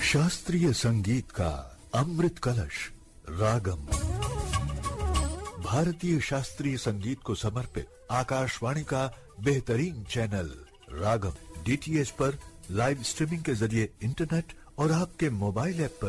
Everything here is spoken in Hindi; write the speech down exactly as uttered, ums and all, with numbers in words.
शास्त्रीय संगीत का अमृत कलश रागम। भारतीय शास्त्रीय संगीत को समर्पित आकाशवाणी का बेहतरीन चैनल रागम डीटीएच पर लाइव स्ट्रीमिंग के जरिए इंटरनेट और आपके मोबाइल ऐप पर